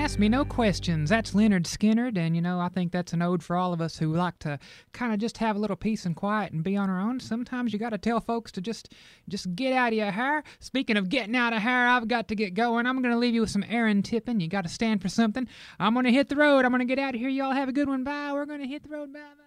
ask me no questions. That's Leonard Skinnerd, and I think that's an ode for all of us who like to kind of just have a little peace and quiet and be on our own. Sometimes you got to tell folks to just get out of your hair. Speaking of getting out of hair, I've got to get going. I'm going to leave you with some Aaron Tippin. You got to stand for something. I'm going to hit the road. I'm going to get out of here. Y'all have a good one. Bye. We're going to hit the road. Bye. Bye.